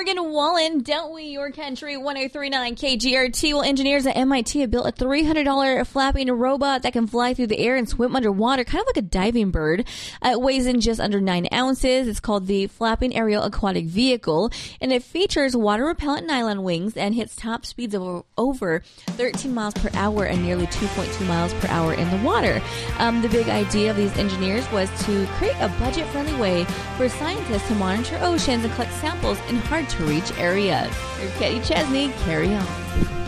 Morgan Wallen, don't we, your country, 1039 KGRT. Well, engineers at MIT have built a $300 flapping robot that can fly through the air and swim underwater, kind of like a diving bird. It weighs in just under 9 ounces. It's called the Flapping Aerial Aquatic Vehicle, and it features water-repellent nylon wings and hits top speeds of over 13 miles per hour and nearly 2.2 miles per hour in the water. The big idea of these engineers was to create a budget-friendly way for scientists to monitor oceans and collect samples in hard-to-reach areas. Here's Katie Chesney. Carry on.